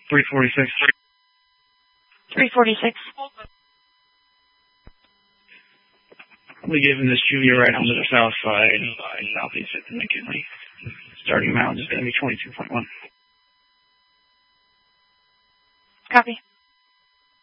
346. 346. We're giving this Julia right onto the south side, southeast of McKinley. Starting mileage is going to be 22.1. Copy.